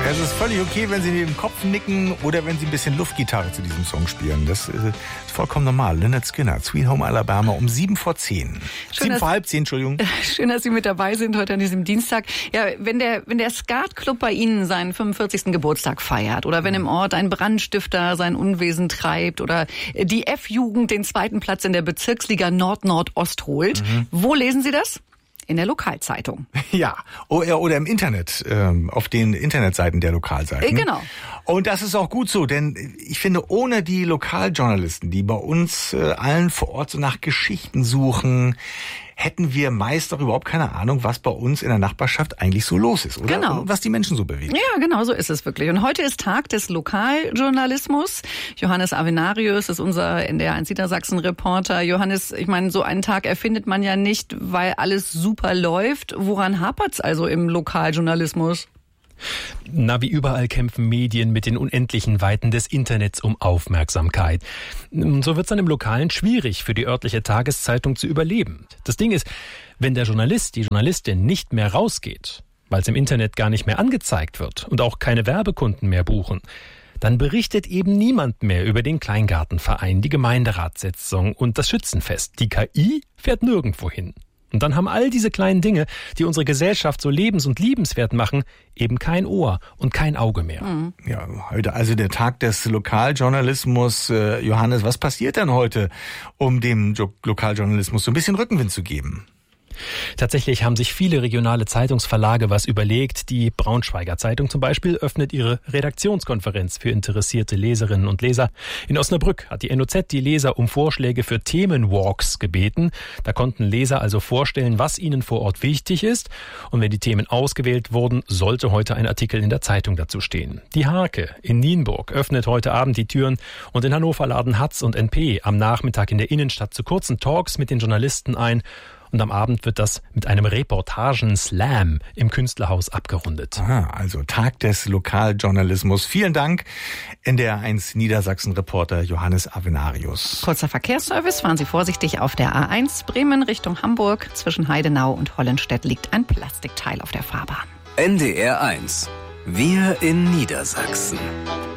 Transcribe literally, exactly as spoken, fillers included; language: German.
Es ist völlig okay, wenn Sie mit dem Kopf nicken oder wenn Sie ein bisschen Luftgitarre zu diesem Song spielen. Das ist vollkommen normal. Lynyrd Skynyrd, Sweet Home Alabama um sieben vor zehn. Schön, sieben vor halb zehn, Entschuldigung. Schön, dass Sie mit dabei sind heute an diesem Dienstag. Ja, wenn der, wenn der Skatclub bei Ihnen seinen fünfundvierzigsten Geburtstag feiert oder wenn im Ort ein Brandstifter sein Unwesen treibt oder die F-Jugend den zweiten Platz in der Bezirksliga Nord-Nordost holt, mhm. wo lesen Sie das? In der Lokalzeitung. Ja, oder im Internet, auf den Internetseiten der Lokalseiten. Genau. Und das ist auch gut so, denn ich finde, ohne die Lokaljournalisten, die bei uns allen vor Ort so nach Geschichten suchen, hätten wir meist auch überhaupt keine Ahnung, was bei uns in der Nachbarschaft eigentlich so los ist, oder? Genau. Und was die Menschen so bewegt. Ja, genau, so ist es wirklich. Und heute ist Tag des Lokaljournalismus. Johannes Avenarius ist unser N D R eins Niedersachsen-Reporter. Johannes, ich meine, so einen Tag erfindet man ja nicht, weil alles super läuft. Woran hapert's also im Lokaljournalismus? Na, wie überall kämpfen Medien mit den unendlichen Weiten des Internets um Aufmerksamkeit. So wird's dann im Lokalen schwierig, für die örtliche Tageszeitung zu überleben. Das Ding ist, wenn der Journalist, die Journalistin nicht mehr rausgeht, weil es im Internet gar nicht mehr angezeigt wird und auch keine Werbekunden mehr buchen, dann berichtet eben niemand mehr über den Kleingartenverein, die Gemeinderatssitzung und das Schützenfest. Die K I fährt nirgendwo hin. Und dann haben all diese kleinen Dinge, die unsere Gesellschaft so lebens- und liebenswert machen, eben kein Ohr und kein Auge mehr. Mhm. Ja, heute also der Tag des Lokaljournalismus. Äh, Johannes, was passiert denn heute, um dem jo- Lokaljournalismus so ein bisschen Rückenwind zu geben? Tatsächlich haben sich viele regionale Zeitungsverlage was überlegt. Die Braunschweiger Zeitung zum Beispiel öffnet ihre Redaktionskonferenz für interessierte Leserinnen und Leser. In Osnabrück hat die N O Z die Leser um Vorschläge für Themenwalks gebeten. Da konnten Leser also vorstellen, was ihnen vor Ort wichtig ist. Und wenn die Themen ausgewählt wurden, sollte heute ein Artikel in der Zeitung dazu stehen. Die Harke in Nienburg öffnet heute Abend die Türen und in Hannover laden Hatz und N P am Nachmittag in der Innenstadt zu kurzen Talks mit den Journalisten ein. Und am Abend wird das mit einem Reportagen-Slam im Künstlerhaus abgerundet. Aha, also Tag des Lokaljournalismus. Vielen Dank, N D R eins Niedersachsen-Reporter Johannes Avenarius. Kurzer Verkehrsservice. Fahren Sie vorsichtig auf der A eins Bremen Richtung Hamburg. Zwischen Heidenau und Hollenstedt liegt ein Plastikteil auf der Fahrbahn. N D R eins. Wir in Niedersachsen.